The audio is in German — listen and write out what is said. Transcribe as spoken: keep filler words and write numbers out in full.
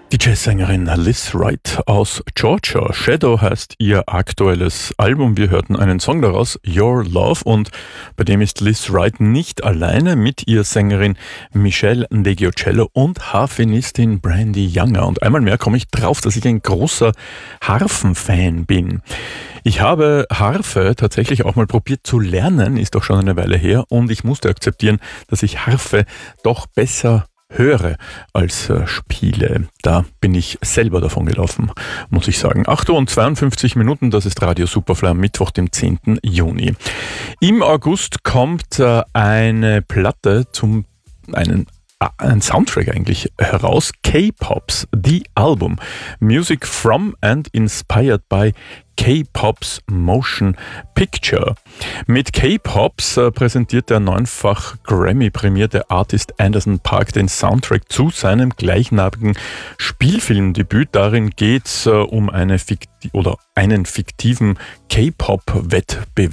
Die Jazzsängerin Lizz Wright aus Georgia. Shadow heißt ihr aktuelles Album. Wir hörten einen Song daraus, Your Love, und bei dem ist Lizz Wright nicht alleine mit ihr Sängerin Michelle Ndegeocello und Harfenistin Brandy Younger. Und einmal mehr komme ich drauf, dass ich ein großer Harfenfan bin. Ich habe Harfe tatsächlich auch mal probiert zu lernen, ist doch schon eine Weile her, und ich musste akzeptieren, dass ich Harfe doch besser höre als äh, spiele. Da bin ich selber davon gelaufen, muss ich sagen. acht Uhr und zweiundfünfzig Minuten, das ist Radio Superfly am Mittwoch, dem zehnten Juni. Im August kommt äh, eine Platte zum einen ein Soundtrack eigentlich heraus, K-Pops, The Album, Music from and inspired by K-Pops Motion Picture. Mit K-Pops äh, präsentiert der neunfach Grammy-prämierte Artist Anderson .Paak den Soundtrack zu seinem gleichnamigen Spielfilmdebüt. Darin geht es äh, um eine fikti- oder einen fiktiven K-Pop-Wettbewerb.